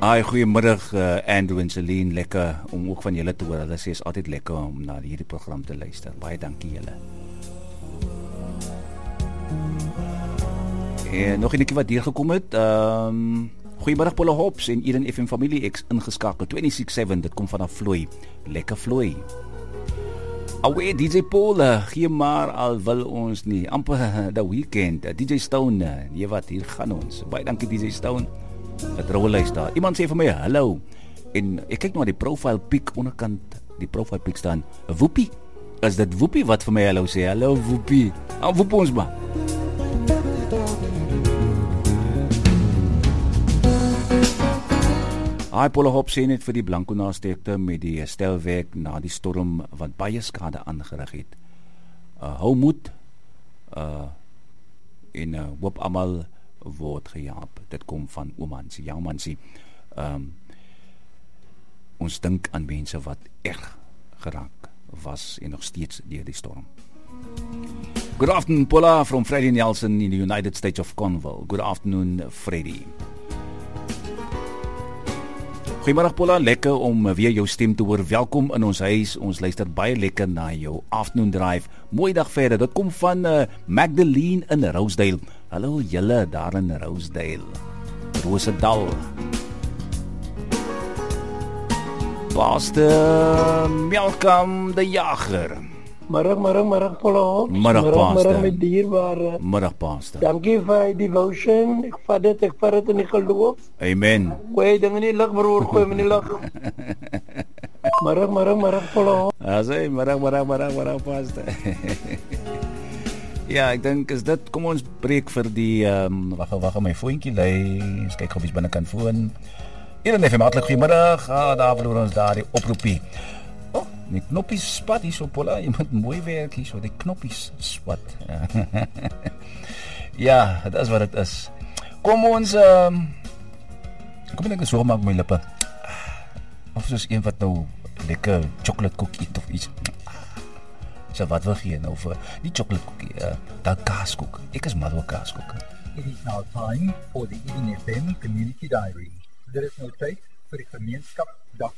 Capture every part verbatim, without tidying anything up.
Hi, goeiemiddag uh, Andrew en Celine, lekker om ook van julle te hoor. Hulle sê is altyd lekker om na hierdie program te luister. Baie dankie julle. En nog 'n netjie wat deurgekom het. Ehm um, Goeiemiddag Paula Hobbs en Eden F M familie X ingeskakel twee ses sewe, dit kom vanaf Vloei. Lekker Vloei. Awe D J Paula, gee maar al wil ons nie. Amper die weekend. D J Stone, jy wat hier gaan ons. Baie dankie D J Stone. Het roue lys daar. Iemand sê vir my hallo. En ek kyk nou na die profile pic onderkant. Die profile pic staan Woepie. Is dit Woepie wat vir my hallo sê? Hallo Woepie. Ou woep ons maar. Hi Paula Hobbs sê net vir die blanco nasteekte met die stelwerk na die storm wat baie skade aangerig het. Uh, hou moed uh, en uh, hoop almal word gehelp. Dit kom van Omansie. Ja Omansie. Um, ons dink aan mense wat erg geraak was en nog steeds deur die storm. Good afternoon Paula from Freddie Nelson in the United States of Cornwall. Good afternoon Freddie. Goeiemiddag Paula, lekker om weer jou stem te hoor. Welkom in ons huis. Ons luister baie lekker na jou afternoon drive. Mooi dag verder. Dit kom van uh, Magdalene in Rosedale. Hallo julle daar in Rosedale. Rosedal. Pastor Malcolm de Jager. Middag, middag, middag Paula Hobbs. Middag Pastor. Middag met dierbare. Middag Pastor. Dankie vir die devotion. Ek vat dit, ek vat dit in die geloof. Amen. Goeie dinge nie lig broer, goeie my nie lig. Middag, middag, middag Paula Hobbs. Asai, middag, middag, middag, middag Pastor. Ja, ek dink is dit, kom ons breek vir die, um, wag, wag, my foontjie lei, ons kyk of iets binne kan foon. Hier en even hartelijk goeiemiddag, ah, daar verloor ons daar die oproepie. Oh, die knoppies spat hier so, Paula, jy moet mooi werk hier so, die knoppies spat. Ja, dit is wat het is. Kom ons, um, kom ek so maak my lippe. Of soos een wat nou lekker chocolate cookie eet of iets. So wat wil gee nou vir die chocolate cookie, uh, dat kaaskoek. Ek is mal oor kaaskoek. It is now time for the Eden F M Community Diary. Dit is nou tyd vir die gemeenskap dag.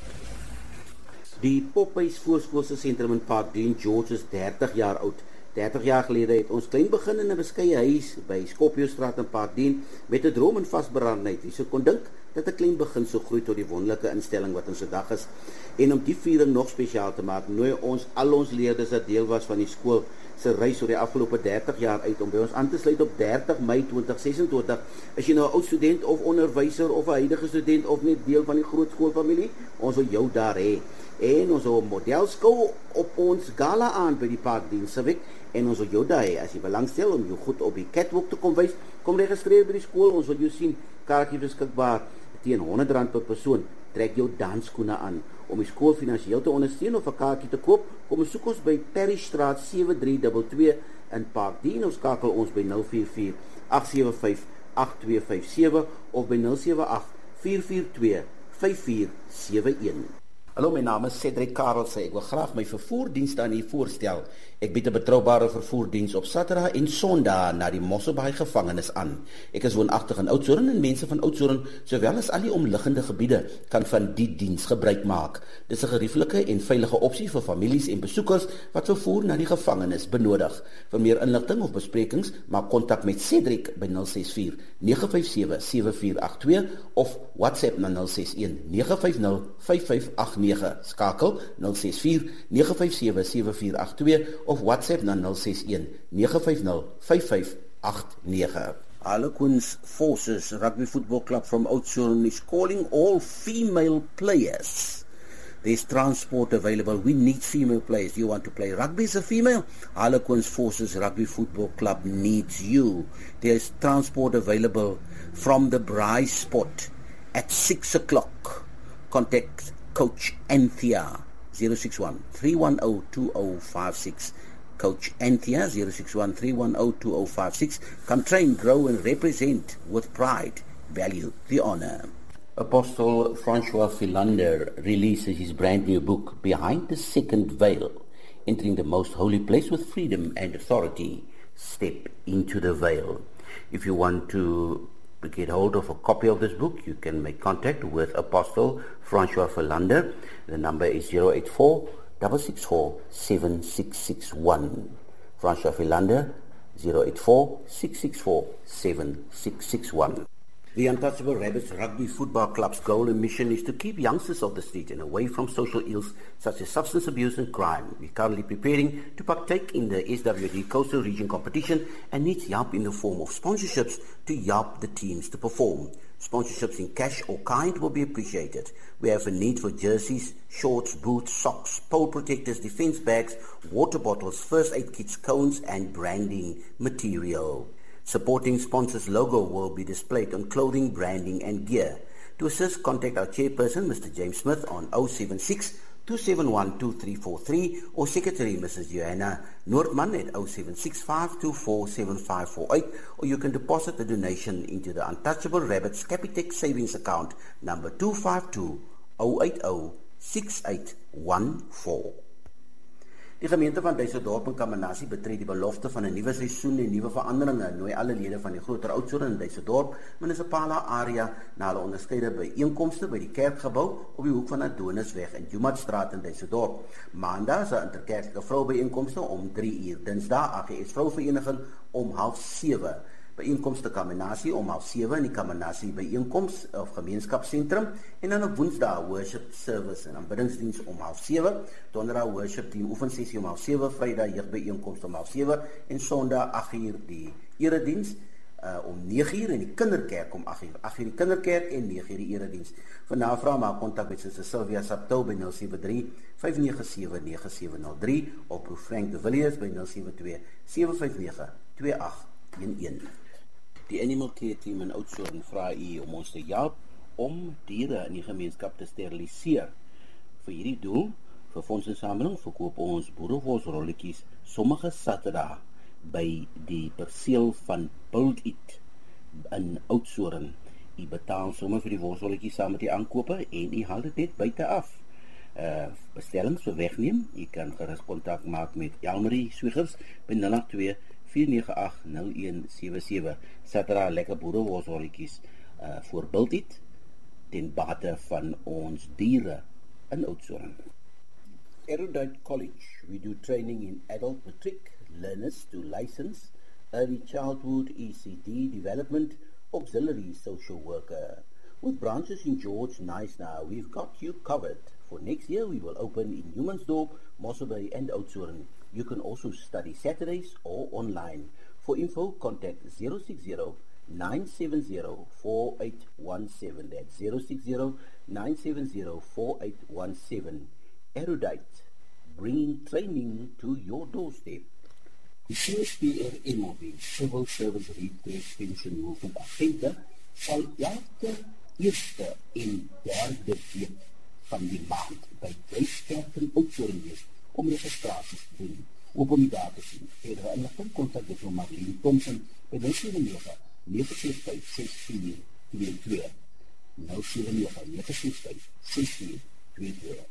Die Popeyes Voorskoolse sentrum in Parkdene George is dertig jaar oud. dertig jaar gelede het ons klein begin in 'n beskeie huis by Skopjestraat in Parkdene met 'n droom en vasberadenheid. Wie sou kon dink dat 'n klein begin so groei tot die wonderlike instelling wat ons vandag is. En om die viering nog spesiaal te maak, nooi ons al ons leerders wat deel was van die skool se reis oor die afgelope dertig jaar uit om by ons aan te sluit op dertig Mei twintig sesentwintig. Is jy nou 'n oud student of onderwyser of 'n huidige student of net deel van die groot skoolfamilie, ons wil jou daar hê. En ons wil 'n modelskou op ons gala aan by die Parkdene Civic en ons wil jou daar hê. As jy belangstel om jou goed op die catwalk te kom wys, kom registreer by die skool. Ons wil jou sien, kaartjies beskikbaar teen honderd rand per persoon. Trek jou dansskoene aan. Om die skool finansiëel te ondersteun of 'n kaartjie te koop, kom ons soek ons by Parrystraat sewe drie twee twee in Parkdene of skakel ons by nul vier vier agt sewe vyf agt twee vyf sewe of by nul sewe agt vier vier twee vyf vier sewe een. Hallo, my naam is Cedric Karelse. Ek wil graag my vervoerdienste aan u voorstel. Ek bied 'n betroubare vervoerdiens op Saterdag en Sondag na die Mosselbaai gevangenis aan. Ek is woonagtig in Oudtshoorn en mense van Oudtshoorn, sowel as al die omliggende gebiede, kan van die diens gebruik maak. Dit is 'n gerieflike en veilige opsie vir families en besoekers wat vervoer na die gevangenis benodig. Vir meer inligting of besprekings, maak kontak met Cedric by nul ses vier nege vyf sewe sewe vier agt twee of WhatsApp na nul ses een nege vyf nul vyf vyf agt nege. Skakel nul ses vier nege vyf sewe sewe vier agt twee of WhatsApp na nul ses een nege vyf nul vyf vyf agt nege. Harlequins Forces Rugby Football Club from Oudtshoorn is calling all female players. There's transport available. We need female players. You want to play rugby as a female? Harlequins Forces Rugby Football Club needs you. There's transport available from the Braai Spot at six o'clock. Contact Coach Anthea zero six one three one zero two zero five six. Coach Anthea zero six one three one zero two zero five six. Come train, grow and represent with pride. Value the honor. Apostle Francois Philander releases his brand new book, Behind the Second Veil, Entering the Most Holy Place with Freedom and Authority. Step into the veil. If you want to To get hold of a copy of this book, you can make contact with Apostle Francois Philander. The number is zero eight four, six six four, seven six six one. Francois Philander, zero eight four, six six four, seven six six one. The Untouchable Rabbits Rugby Football Club's goal and mission is to keep youngsters off the street and away from social ills such as substance abuse and crime. We're currently preparing to partake in the S W D Coastal Region competition and needs help in the form of sponsorships to help the teams to perform. Sponsorships in cash or kind will be appreciated. We have a need for jerseys, shorts, boots, socks, pole protectors, defense bags, water bottles, first aid kits, cones and branding material. Supporting sponsors' logo will be displayed on clothing, branding and gear. To assist, contact our chairperson, Mister James Smith, on zero seven six, two seven one, two three four three or Secretary Missus Joanna Noordman at zero seven six, five two four, seven five four eight, or you can deposit a donation into the Untouchable Rabbits Capitec Savings Account number two five two, zero eight zero, six eight one four. Die gemeente van Duisendorp en Kamanasie betree die belofte van 'n nuwe seisoen en nuwe veranderinge. Nooi alle lede van die groter Oudtshoorn in Duisendorp munisipale area na hulle onderskeide byeenkomste by die kerkgebou op die hoek van Adonisweg en Jumatstraat in Duisendorp. Maandag is 'n interkerklike vroubyeenkomste om drie uur. Dinsdag A G S Vrouvereniging om half sewe. Byeenkomste Kamanasie om half sewe in die Kamanasie byeenkoms of gemeenskapsentrum en dan op Woensdag worship service en aanbiddingsdiens om half sewe, Donderdag worship team oefensessie om half sewe, Vrydag jeugbyeenkoms om half sewe en Sondag agt uur die erediens uh, om nege uur en die kinderkerk om agt uur. agt uur die kinderkerk en nege uur die erediens. Vir navraag maak kontak met Suster Sylvia Saptou by nul sewe drie, vyf nege sewe, nege sewe nul drie of Prof Frank de Villiers by nul sewe twee, sewe vyf nege, twee agt een een. Die Animal Care Team in Oudtshoorn vra u om ons te help om diere in die gemeenskap te steriliseer. Vir hierdie doel, vir fondsinsameling, verkoop ons boerewolsrolletjies sommige Saterdag by die perseel van Build It in Oudtshoorn. U betaal sommer vir die wolsrolletjies saam met die aankope en u haal dit net buite af. Uh, bestellings vir wegneem, u kan gerus kontak maak met Elmarie Swiegers by nul agt twee, vier nege agt, nul een sewe sewe. Saterdag lekker boerewolsrolletjies uh, voor Build It ten bate van ons diere in Oudtshoorn. Erudite College, we do training in adult matric learners to license, early childhood E C D development, auxiliary social worker. With branches in George, Knysna, we've got you covered. For next year, we will open in Humansdorp, Mosselbaai and Oudtshoorn. You can also study Saturdays or online. For info, contact zero six zero, nine seven zero, four eight one seven. That's zero six zero, nine seven zero, four eight one seven. Erudite, bringing training to your doorstep. Die C S P R M O B, Civil Service Redress Pension Movement Agenda, sal elke eerste en derde week van die maand by Duiskerk in Oudtshoorn wees om registraties te doen. Op om die daar te sien. Verdere inligting kontak met Marlene Thompson by nul sewe nege, nege ses vyf, ses vier twee twee. nul sewe nege, nege ses vyf, ses vier twee twee.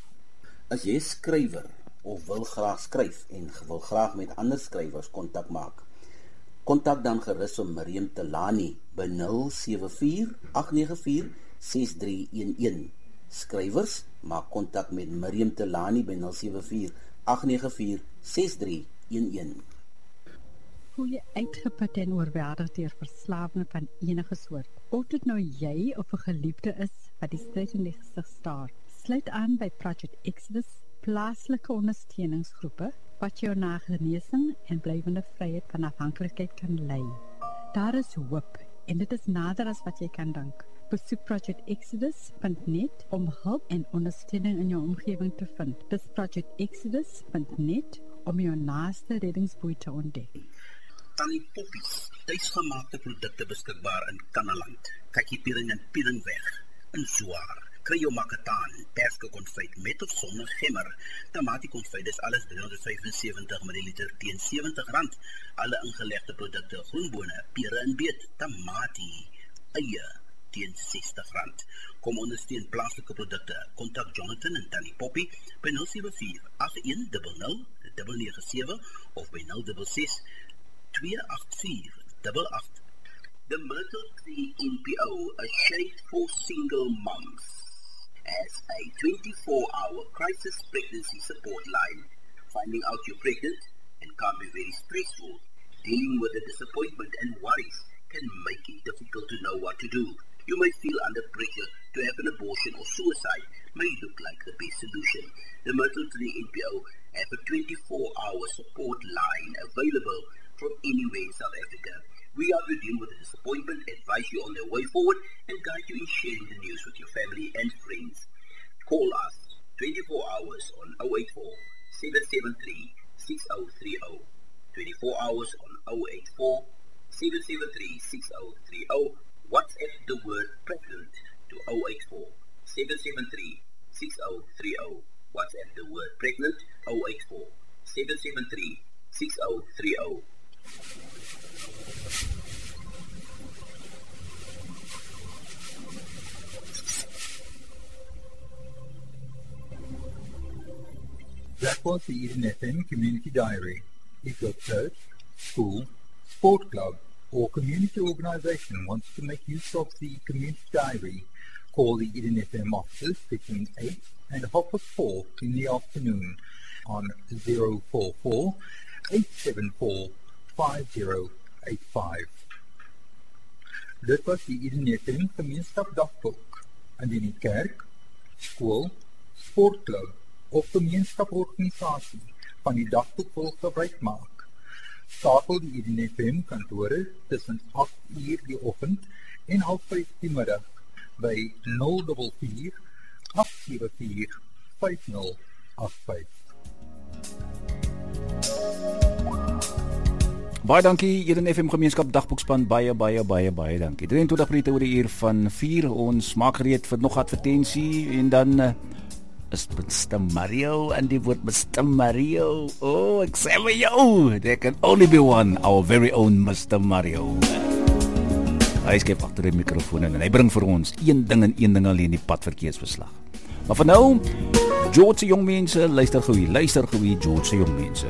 As jy skrywer of wil graag skryf en wil graag met ander skrywers kontak maak, kontak dan gerus om Miriam Telani by nul sewe vier, agt nege vier, ses drie een een. Skrywers, maak kontak met Miriam Telani by nul sewe vier, agt nege vier, ses drie een een. Hoe jy uitgeput en oorweldig deur verslawing van enige soort. Of dit nou jy of 'n geliefde is wat die stryd in die gesig staar, sluit aan by Project Exodus, plaaslike ondersteuningsgroepe wat jou na genesing en blywende vryheid van afhanklikheid kan lei. Daar is hoop en dit is nader as wat jy kan dink. Besoek project exodus punt net om hulp en ondersteuning in jou omgewing te vind. Dis project exodus punt net om jou naaste reddingsboei te ontdek. Tannie Poppies, tuisgemaakte produkte beskikbaar in Kannaland, kakiepiering en pielingweg, in Zwaar. Kry jou makataan, perske konfyt met of sonder gemmer. Tamatie konfyt is alles driehonderd vyfensewentig milliliter teen sewentig rand. Alle ingelegde produkte, groenbone, pere en beet, tamatie, eie teen sestig rand. Kom ondersteun plaaslike produkte. Kontak Jonathan en Tannie Poppy by nul sewe vier, agt een nul nul, nege nege sewe of by nul ses ses, twee agt vier, agt agt. The Myrtle Tree N P O, a shade for single moms, has a twenty-four hour crisis pregnancy support line. Finding out you're pregnant and can't be very stressful. Dealing with the disappointment and worries can make it difficult to know what to do. You may feel under pressure to have an abortion, or suicide may look like the best solution. The Myrtle Tree N P O have a twenty-four hour support line available from anywhere in South Africa. We are dealing with the disappointment, advise you on the way forward, and guide you in sharing the news with your family and friends. Call us twenty-four hours on zero eight four, seven seven three, six zero three zero. twenty-four hours on zero eight four, seven seven three, six zero three zero. WhatsApp the word pregnant to zero eight four, seven seven three, six zero three zero. WhatsApp the word pregnant zero eight four, seven seven three, six zero three zero. That was the Eden F M Community Diary. If your church, school, sport club, or community organization wants to make use of the Community Diary, call the Eden F M offices between eight and half past four in the afternoon on zero four four, eight seven four, five zero eight five. Dit was die Eden F M Gemeenskap Dagboek. Indien die kerk, skool, sportklub of gemeenskaporganisasie van die dagboek wil gebruik maak, skakel die Eden F M kantore tussen agt uur die oggend en half vyf die middag by nul vier vier, agt sewe vier, vyf nul agt vyf. Baie dankie, Eden F M Gemeenskap Dagboekspan, baie, baie, baie, baie dankie. drieëntwintig minute oor die uur van vier, ons maak gereed vir nog advertensie, en dan uh, is mister Mario, en die woord mister Mario, oh, ek sê vir jou, there can only be one, our very own mister Mario. Hy skep agter die mikrofoon en hy bring vir ons een ding en een ding alleen, die padverkeersverslag. Maar vir nou, George se jong mense, luister gou hier, luister gou hier, George se jong mense.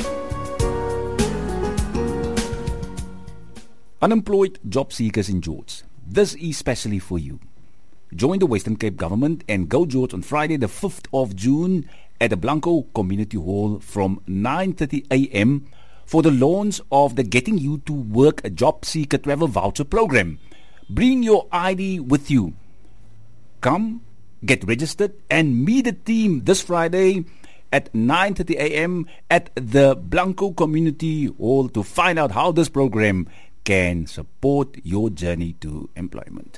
Unemployed job seekers in George, this is specially for you. Join the Western Cape government and go George on Friday the fifth of June at the Blanco Community Hall from nine thirty a m for the launch of the Getting You to Work a Job Seeker Travel Voucher Program. Bring your I D with you. Come, get registered and meet the team this Friday at nine thirty a m at the Blanco Community Hall to find out how this program can support your journey to employment.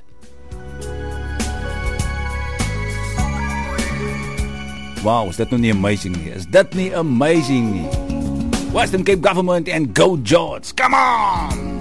Wow, is dit nou nie amazing nie? Is dit nie amazing nie? Western Cape Government and Go George, come on!